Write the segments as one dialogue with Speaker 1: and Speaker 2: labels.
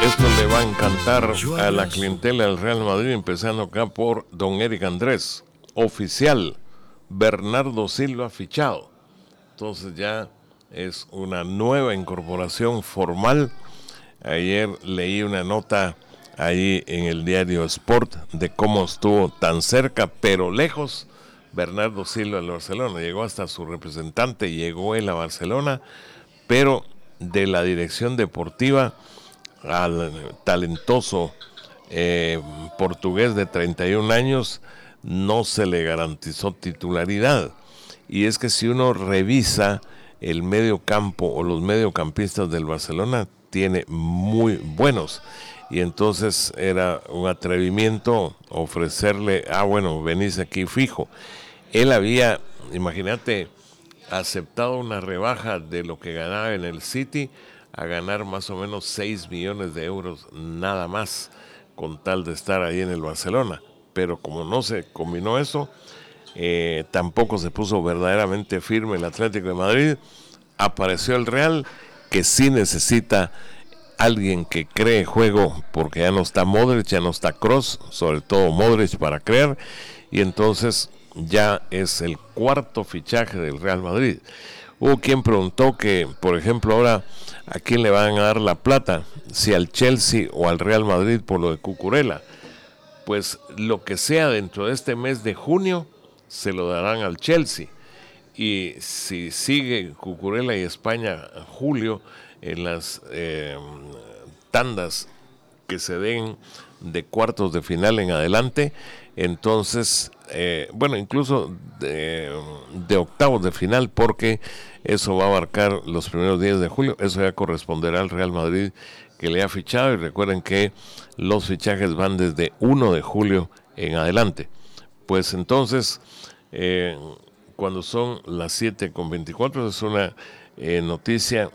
Speaker 1: Esto le va a encantar a la clientela del Real Madrid, empezando acá por don Eric Andrés. Oficial, Bernardo Silva fichado. Entonces ya es una nueva incorporación formal. Ayer leí una nota ahí en el diario Sport de cómo estuvo tan cerca, pero lejos, Bernardo Silva al Barcelona. Llegó hasta su representante, llegó él a Barcelona, pero de la dirección deportiva al talentoso portugués de 31 años no se le garantizó titularidad. Y es que si uno revisa el medio campo o los mediocampistas del Barcelona, tiene muy buenos. Y entonces era un atrevimiento ofrecerle, bueno, venís aquí fijo. Él había, imagínate, aceptado una rebaja de lo que ganaba en el City a ganar más o menos 6 millones de euros nada más, con tal de estar ahí en el Barcelona. Pero como no se combinó eso, tampoco se puso verdaderamente firme el Atlético de Madrid. Apareció el Real, que sí necesita alguien que cree juego, porque ya no está Modric, ya no está Kroos, sobre todo Modric para creer, y entonces ya es el cuarto fichaje del Real Madrid. Hubo quien preguntó que, por ejemplo, ahora a quién le van a dar la plata, si al Chelsea o al Real Madrid por lo de Cucurella. Pues lo que sea dentro de este mes de junio se lo darán al Chelsea. Y si sigue Cucurella y España julio en las tandas que se den de cuartos de final en adelante, entonces, incluso de octavos de final, porque eso va a abarcar los primeros días de julio, eso ya corresponderá al Real Madrid que le ha fichado, y recuerden que los fichajes van desde 1 de julio en adelante. Pues entonces, cuando son las 7:24, es una noticia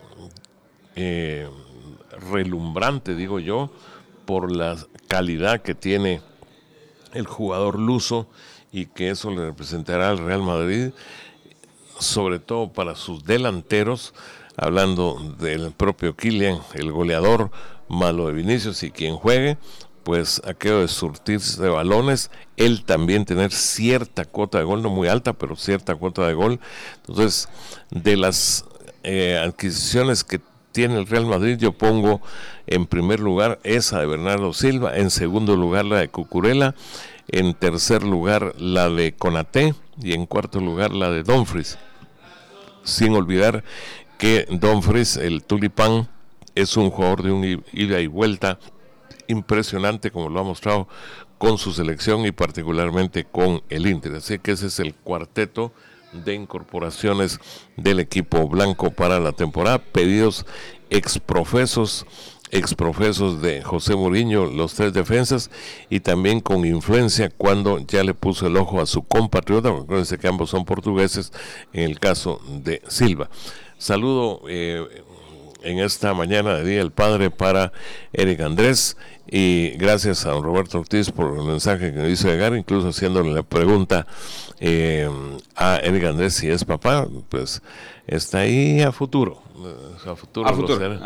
Speaker 1: relumbrante, digo yo, por la calidad que tiene el jugador luso, y que eso le representará al Real Madrid, sobre todo para sus delanteros, hablando del propio Kylian, el goleador, malo de Vinicius, y quien juegue, pues aquello de surtirse de balones, él también tener cierta cuota de gol, no muy alta, pero cierta cuota de gol. Entonces, de las adquisiciones que tiene el Real Madrid, yo pongo en primer lugar esa de Bernardo Silva, en segundo lugar la de Cucurella, en tercer lugar la de Konaté, y en cuarto lugar la de Dumfries. Sin olvidar que Dumfries, el tulipán, es un jugador de un ida y vuelta impresionante, como lo ha mostrado con su selección y particularmente con el Inter. Así que ese es el cuarteto de incorporaciones del equipo blanco para la temporada, pedidos exprofesos de José Mourinho, los tres defensas, y también con influencia cuando ya le puso el ojo a su compatriota. Acuérdense que ambos son portugueses en el caso de Silva. Saludo en esta mañana de Día del Padre para Eric Andrés, y gracias a don Roberto Ortiz por el mensaje que me hizo llegar, incluso haciéndole la pregunta a Eric Andrés si es papá. Pues está ahí a futuro, pero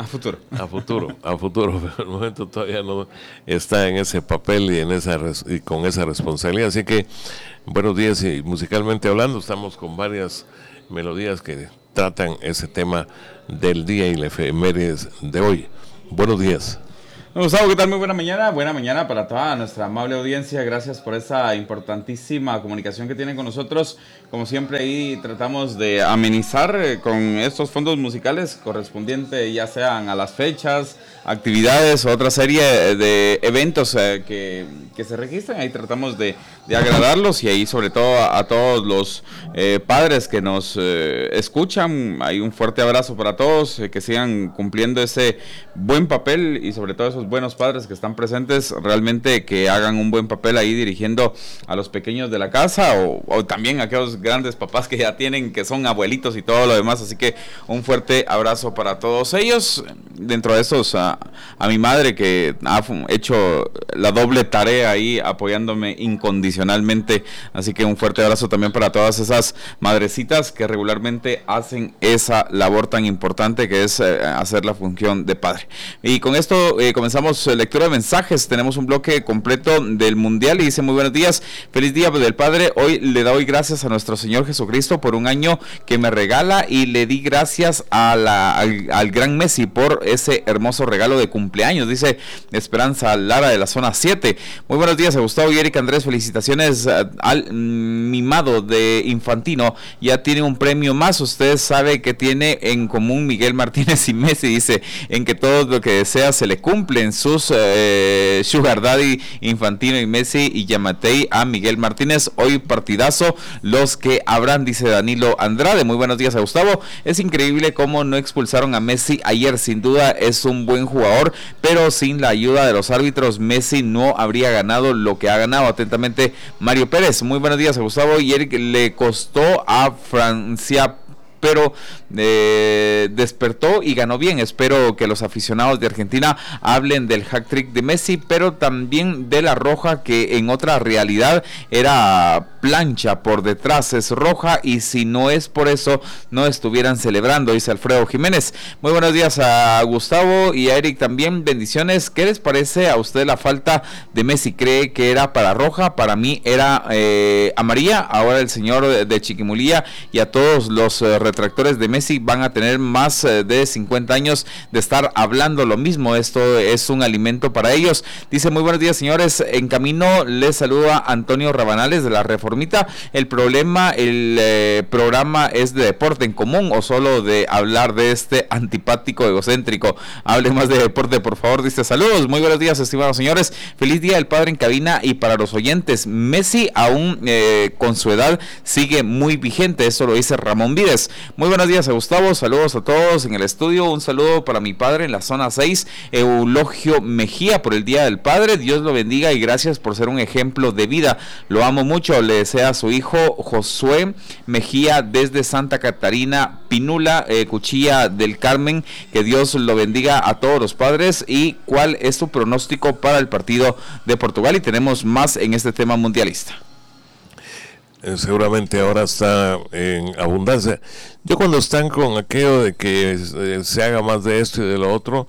Speaker 1: el momento todavía no está en ese papel y con esa responsabilidad. Así que buenos días, y musicalmente hablando estamos con varias melodías que tratan ese tema del día y la efemérides de hoy. Buenos días.
Speaker 2: Gustavo, ¿qué tal? Muy buena mañana para toda nuestra amable audiencia. Gracias por esa importantísima comunicación que tienen con nosotros. Como siempre, ahí tratamos de amenizar con estos fondos musicales correspondientes, ya sean a las fechas, actividades o otra serie de eventos que se registran. Ahí tratamos de agradarlos, y ahí sobre todo a todos los padres que nos escuchan. Hay un fuerte abrazo para todos, que sigan cumpliendo ese buen papel, y sobre todo esos buenos padres que están presentes, realmente que hagan un buen papel ahí dirigiendo a los pequeños de la casa, o también a aquellos grandes papás que ya tienen, que son abuelitos y todo lo demás. Así que un fuerte abrazo para todos ellos. Dentro de esos a mi madre, que ha hecho la doble tarea ahí apoyándome incondicionalmente. Así que un fuerte abrazo también para todas esas madrecitas que regularmente hacen esa labor tan importante que es hacer la función de padre. Y con esto comenzamos comenzamos lectura de mensajes. Tenemos un bloque completo del Mundial y dice: muy buenos días, feliz día del Padre. Hoy le doy gracias a nuestro Señor Jesucristo por un año que me regala, y le di gracias al gran Messi por ese hermoso regalo de cumpleaños, dice Esperanza Lara de la zona 7. Muy buenos días a Gustavo y Eric Andrés, felicitaciones al mimado de Infantino, ya tiene un premio más. Usted sabe que tiene en común Miguel Martínez y Messi, dice, en que todo lo que desea se le cumplen. Sus Sugar Daddy, Infantino y Messi, y Yamatei a Miguel Martínez. Hoy partidazo los que habrán, dice Danilo Andrade. Muy buenos días a Gustavo. Es increíble cómo no expulsaron a Messi ayer. Sin duda es un buen jugador, pero sin la ayuda de los árbitros Messi no habría ganado lo que ha ganado. Atentamente, Mario Pérez. Muy buenos días a Gustavo. Y Eric, le costó a Francia, pero despertó y ganó bien. Espero que los aficionados de Argentina hablen del hat-trick de Messi, pero también de la roja, que en otra realidad era plancha por detrás, es roja, y si no es por eso no estuvieran celebrando, dice Alfredo Jiménez. Muy buenos días a Gustavo y a Eric también, bendiciones. ¿Qué les parece a usted la falta de Messi? ¿Cree que era para roja? Para mí era amarilla. Ahora el señor de Chiquimulía y a todos los retractores de Messi van a tener más de 50 años de estar hablando lo mismo. Esto es un alimento para ellos. Dice: muy buenos días, señores. En camino les saluda Antonio Rabanales de la Reformita. El programa es de deporte en común o solo de hablar de este antipático egocéntrico. Hablen más de deporte, por favor, dice. Saludos, muy buenos días, estimados señores. Feliz día del Padre en cabina. Y para los oyentes, Messi aún con su edad sigue muy vigente. Eso lo dice Ramón Vides. Muy buenos días a Gustavo, saludos a todos en el estudio. Un saludo para mi padre en la zona 6, Eulogio Mejía, por el Día del Padre. Dios lo bendiga y gracias por ser un ejemplo de vida. Lo amo mucho. Le desea a su hijo Josué Mejía desde Santa Catarina Pinula, Cuchilla del Carmen. Que Dios lo bendiga a todos los padres. ¿Y cuál es su pronóstico para el partido de Portugal? Y tenemos más en este tema mundialista.
Speaker 1: Seguramente ahora está en abundancia. Yo cuando están con aquello de que se haga más de esto y de lo otro,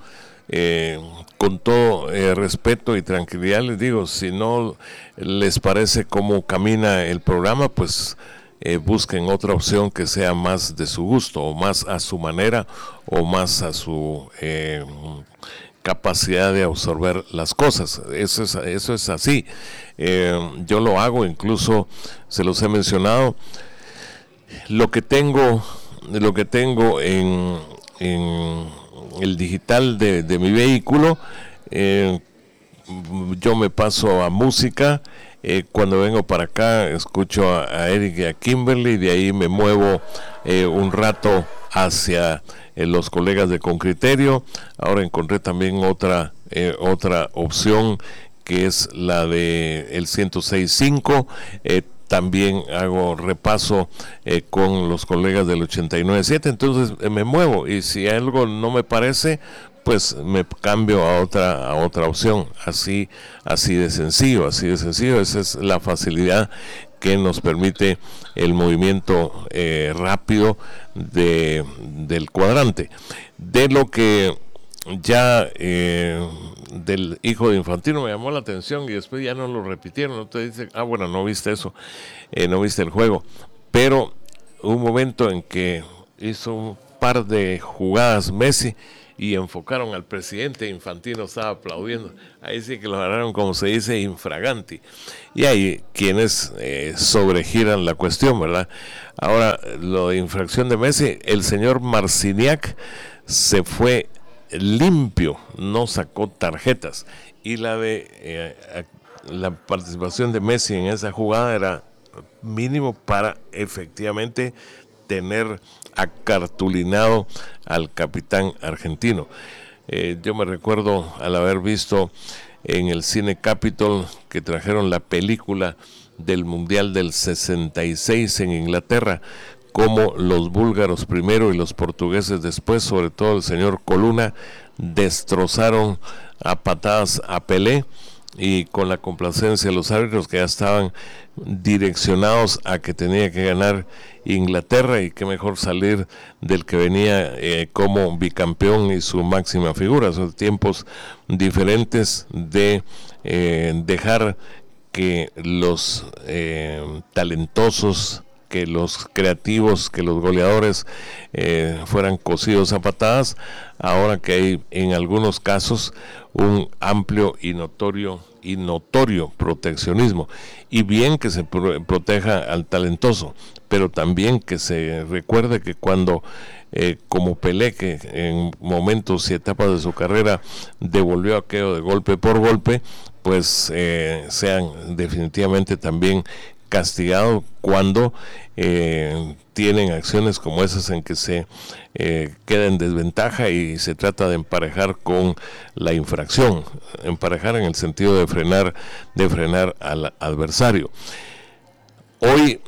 Speaker 1: con todo respeto y tranquilidad les digo, si no les parece cómo camina el programa, pues busquen otra opción que sea más de su gusto, o más a su manera, o más a su capacidad de absorber las cosas. Eso es así. Yo lo hago, incluso se los he mencionado. Lo que tengo en el digital de mi vehículo, yo me paso a música. Cuando vengo para acá escucho a Eric y a Kimberly, de ahí me muevo un rato hacia los colegas de Con Criterio. Ahora encontré también otra opción, que es la de el 106.5. También hago repaso con los colegas del 89.7. Entonces me muevo, y si algo no me parece, pues me cambio a otra opción. Así de sencillo. Esa es la facilidad que nos permite el movimiento rápido del cuadrante. De lo que ya del hijo de Infantino me llamó la atención, y después ya no lo repitieron. No te dice, bueno, no viste eso, no viste el juego, pero hubo un momento en que hizo un par de jugadas Messi y enfocaron al presidente. Infantino estaba aplaudiendo. Ahí sí que lo agarraron, como se dice, infraganti. Y hay quienes sobregiran la cuestión, ¿verdad? Ahora, lo de infracción de Messi, el señor Marciniak se fue limpio, no sacó tarjetas. Y la participación de Messi en esa jugada era mínimo para efectivamente tener acartulinado al capitán argentino. Yo me recuerdo al haber visto en el Cine Capitol que trajeron la película del Mundial del 66 en Inglaterra, como los búlgaros primero y los portugueses después, sobre todo el señor Coluna, destrozaron a patadas a Pelé, y con la complacencia de los árbitros que ya estaban direccionados a que tenía que ganar Inglaterra, y qué mejor salir del que venía como bicampeón y su máxima figura. Son tiempos diferentes de dejar que los talentosos, que los creativos, que los goleadores fueran cosidos a patadas, ahora que hay en algunos casos un amplio y notorio proteccionismo. Y bien que se proteja al talentoso, pero también que se recuerde que cuando como Pelé, que en momentos y etapas de su carrera devolvió aquello de golpe por golpe, pues sean definitivamente también castigados cuando tienen acciones como esas en que se queda en desventaja y se trata de emparejar con la infracción, emparejar en el sentido de frenar al adversario. Hoy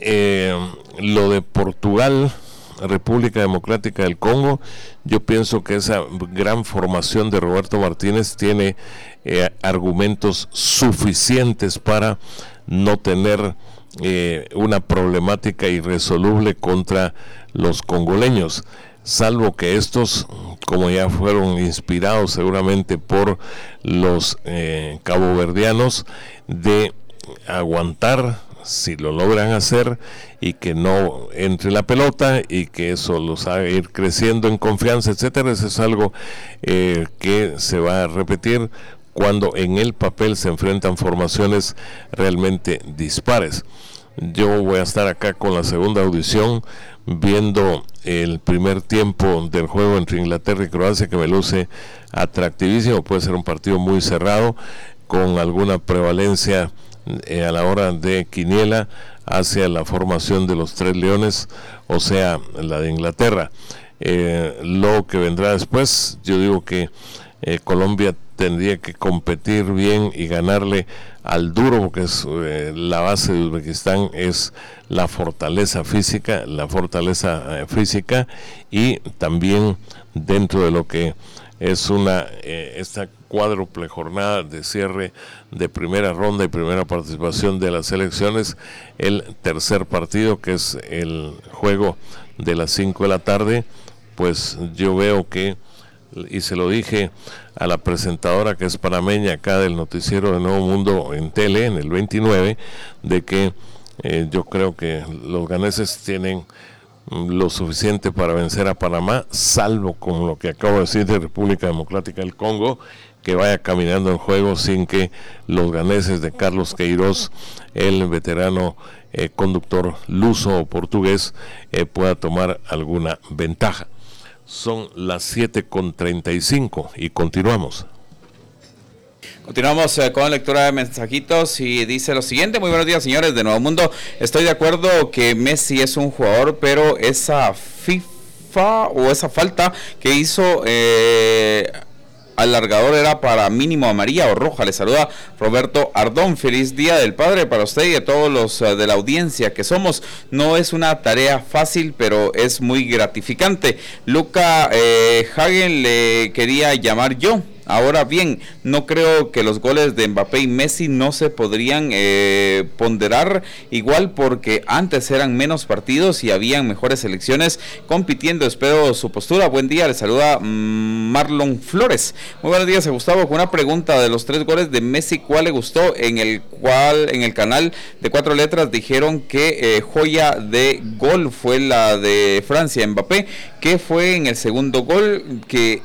Speaker 1: lo de Portugal, República Democrática del Congo, yo pienso que esa gran formación de Roberto Martínez tiene argumentos suficientes para no tener una problemática irresoluble contra los congoleños, salvo que estos, como ya fueron inspirados seguramente por los caboverdianos, de aguantar, si lo logran hacer, y que no entre la pelota y que eso los haga ir creciendo en confianza, etcétera. Eso es algo que se va a repetir cuando en el papel se enfrentan formaciones realmente dispares. Yo voy a estar acá con la segunda audición viendo el primer tiempo del juego entre Inglaterra y Croacia, que me luce atractivísimo. Puede ser un partido muy cerrado, con alguna prevalencia a la hora de quiniela hacia la formación de los tres leones, o sea, la de Inglaterra. Lo que vendrá después, yo digo que Colombia tendría que competir bien y ganarle al duro, porque es la base de Uzbekistán es la fortaleza física, y también dentro de lo que es esta cuádruple jornada de cierre de primera ronda y primera participación de las selecciones, el tercer partido, que es el juego de las 5 de la tarde, pues yo veo que, y se lo dije a la presentadora que es panameña acá del noticiero de Nuevo Mundo en tele, en el 29, de que yo creo que los ganeses tienen lo suficiente para vencer a Panamá, salvo con lo que acabo de decir de República Democrática del Congo, que vaya caminando el juego sin que los ganeses de Carlos Queiroz, el veterano conductor luso o portugués, pueda tomar alguna ventaja. Son las 7:35 y continuamos.
Speaker 2: Continuamos con lectura de mensajitos y dice lo siguiente: muy buenos días, señores de Nuevo Mundo. Estoy de acuerdo que Messi es un jugador, pero esa FIFA o esa falta que hizo al largador era para mínimo amarilla o roja. Le saluda Roberto Ardón. Feliz Día del Padre para usted y a todos los de la audiencia que somos. No es una tarea fácil, pero es muy gratificante. Luca Hagen le quería llamar yo. Ahora bien, no creo que los goles de Mbappé y Messi no se podrían ponderar igual, porque antes eran menos partidos y habían mejores selecciones compitiendo. Espero su postura. Buen día, le saluda Marlon Flores. Muy buenos días, Gustavo. Con una pregunta de los 3 goles de Messi, ¿cuál le gustó? En el canal de 4 letras dijeron que joya de gol fue la de Francia, Mbappé. ¿Qué fue en el segundo gol que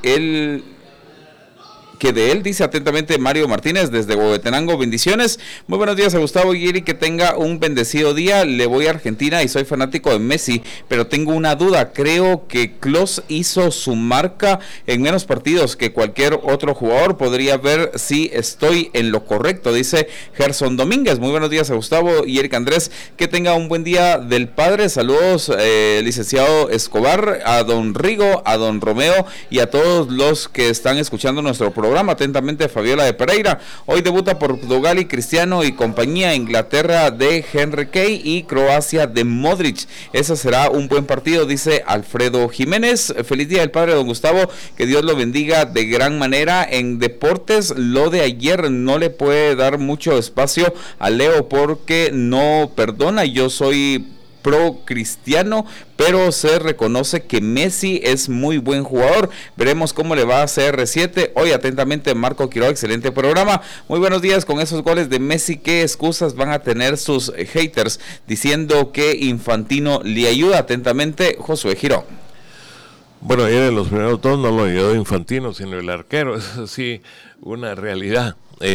Speaker 2: de él dice atentamente Mario Martínez desde Huehuetenango? Bendiciones. Muy buenos días a Gustavo Guiri, que tenga un bendecido día. Le voy a Argentina y soy fanático de Messi, pero tengo una duda. Creo que Klose hizo su marca en menos partidos que cualquier otro jugador. Podría ver si estoy en lo correcto, dice Gerson Domínguez. Muy buenos días a Gustavo y Eric Andrés, que tenga un buen día del Padre. Saludos, licenciado Escobar, a don Rigo, a don Romeo y a todos los que están escuchando nuestro programa programa. Atentamente, Fabiola de Pereira. Hoy debuta Portugal y Cristiano y compañía, Inglaterra de Henry Kay y Croacia de Modric. Ese será un buen partido, dice Alfredo Jiménez. Feliz día del padre, don Gustavo, que Dios lo bendiga de gran manera. En deportes, lo de ayer no le puede dar mucho espacio a Leo porque no perdona. Yo soy pro Cristiano, pero se reconoce que Messi es muy buen jugador. Veremos cómo le va a CR7. Hoy atentamente Marco Quiroga, excelente programa. Muy buenos días. Con esos goles de Messi, ¿qué excusas van a tener sus haters diciendo que Infantino le ayuda? Atentamente, Josué Girón.
Speaker 1: Bueno, ayer en los primeros dos no lo ayudó Infantino, sino el arquero. Es sí una realidad,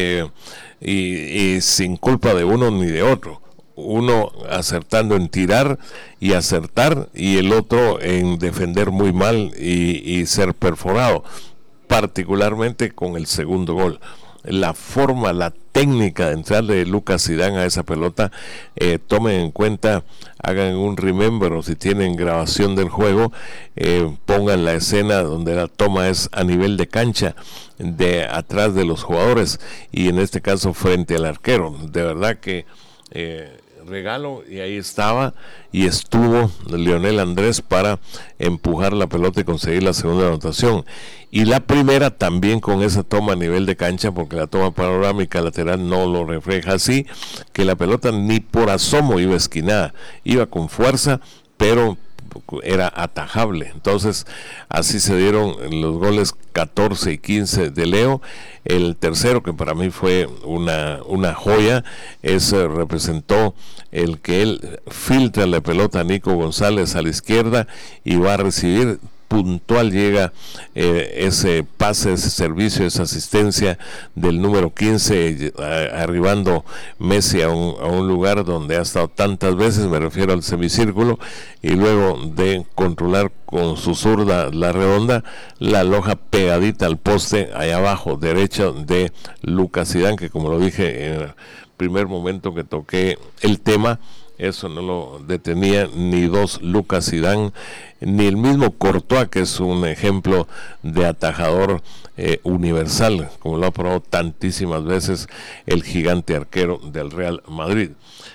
Speaker 1: y sin culpa de uno ni de otro. Uno acertando en tirar y acertar, y el otro en defender muy mal y ser perforado, particularmente con el segundo gol. La forma, la técnica de entrar de Lucas Zidane a esa pelota, tomen en cuenta, hagan un remember, o si tienen grabación del juego, pongan la escena donde la toma es a nivel de cancha, de atrás de los jugadores, y en este caso frente al arquero. De verdad que regalo, y ahí estaba y estuvo Lionel Andrés para empujar la pelota y conseguir la segunda anotación, y la primera también con esa toma a nivel de cancha, porque la toma panorámica lateral no lo refleja así, que la pelota ni por asomo iba esquinada, iba con fuerza, pero era atajable. Entonces así se dieron los goles 14 y 15 de Leo. El tercero, que para mí fue una joya, representó el que él filtra la pelota a Nico González a la izquierda y va a recibir. Puntual llega ese pase, ese servicio, esa asistencia del número 15, arribando Messi a un lugar donde ha estado tantas veces, me refiero al semicírculo, y luego de controlar con su zurda la redonda, la aloja pegadita al poste allá abajo derecho de Lucas Zidane, que como lo dije en el primer momento que toqué el tema, eso no lo detenía ni dos Lucas Zidane, ni el mismo Courtois, que es un ejemplo de atajador universal, como lo ha probado tantísimas veces el gigante arquero del Real Madrid.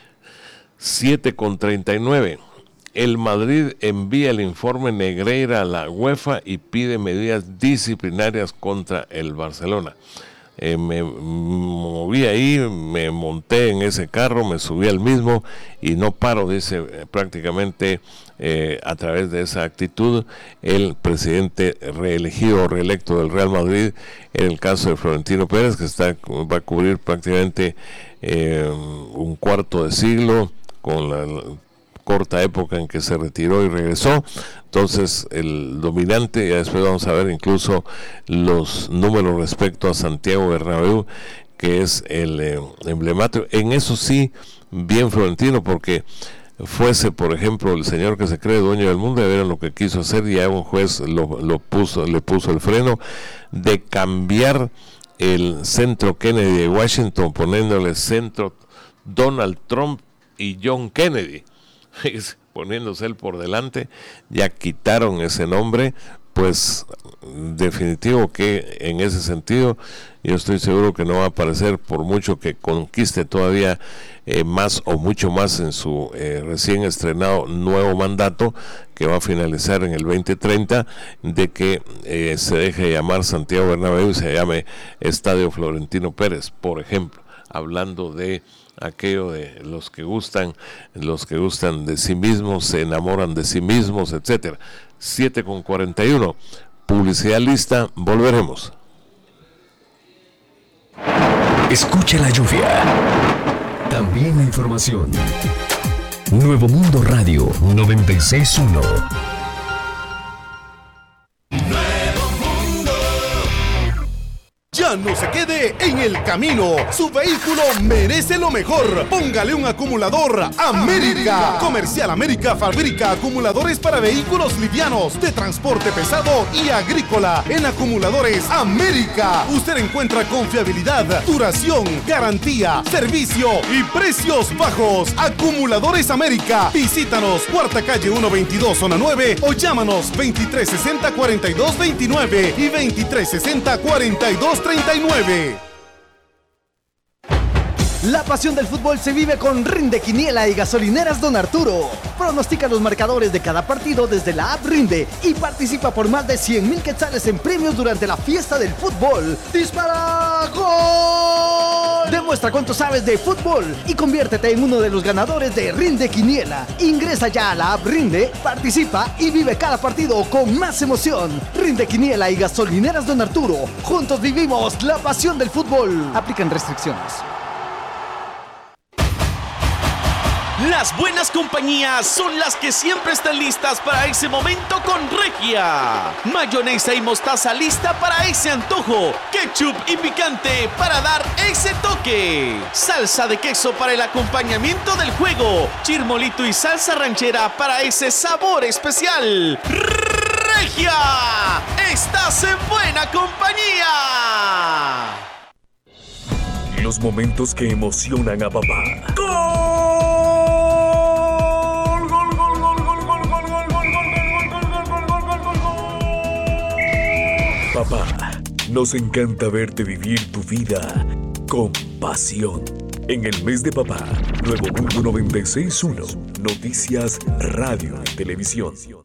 Speaker 1: 7:39. El Madrid envía el informe Negreira a la UEFA y pide medidas disciplinarias contra el Barcelona. Me moví ahí, me monté en ese carro, me subí al mismo y no paro, dice prácticamente a través de esa actitud el presidente reelegido o reelecto del Real Madrid, en el caso de Florentino Pérez, que va a cubrir prácticamente un cuarto de siglo, con la corta época en que se retiró y regresó. Entonces el dominante, ya después vamos a ver incluso los números respecto a Santiago Bernabéu, que es el emblemático. En eso sí, bien Florentino, porque fuese, por ejemplo, el señor que se cree dueño del mundo, de ver lo que quiso hacer, y ya un juez le puso el freno de cambiar el centro Kennedy de Washington, poniéndole centro Donald Trump y John Kennedy, poniéndose él por delante. Ya quitaron ese nombre, pues definitivo que en ese sentido yo estoy seguro que no va a aparecer, por mucho que conquiste todavía más o mucho más en su recién estrenado nuevo mandato, que va a finalizar en el 2030, de que se deje llamar Santiago Bernabéu y se llame Estadio Florentino Pérez, por ejemplo, hablando de aquello de los que gustan de sí mismos, se enamoran de sí mismos, etcétera. 7:41, publicidad lista, volveremos.
Speaker 3: Escucha la lluvia, también la información. Nuevo Mundo Radio 96.1.
Speaker 4: Nuevo Mundo. Ya no se quede esté en el camino. Su vehículo merece lo mejor. Póngale un acumulador América. Comercial América fabrica acumuladores para vehículos livianos, de transporte pesado y agrícola. En Acumuladores América usted encuentra confiabilidad, duración, garantía, servicio y precios bajos. Acumuladores América. Visítanos, Cuarta Calle 122, Zona 9, o llámanos 2360-4229 y 2360-4239.
Speaker 5: La pasión del fútbol se vive con Rinde Quiniela y Gasolineras Don Arturo. Pronostica los marcadores de cada partido desde la app Rinde y participa por más de 100,000 quetzales en premios durante la fiesta del fútbol. ¡Dispara! ¡Gol! Demuestra cuánto sabes de fútbol y conviértete en uno de los ganadores de Rinde Quiniela. Ingresa ya a la app Rinde, participa y vive cada partido con más emoción. Rinde Quiniela y Gasolineras Don Arturo. Juntos vivimos la pasión del fútbol. Aplican restricciones.
Speaker 6: Las buenas compañías son las que siempre están listas para ese momento con Regia. Mayonesa y mostaza lista para ese antojo. Ketchup y picante para dar ese toque. Salsa de queso para el acompañamiento del juego. Chirmolito y salsa ranchera para ese sabor especial. Regia, estás en buena compañía.
Speaker 3: Los momentos que emocionan a papá. Papá, nos encanta verte vivir tu vida con pasión. En el mes de papá, Nuevo Mundo 96.1, noticias, radio y televisión.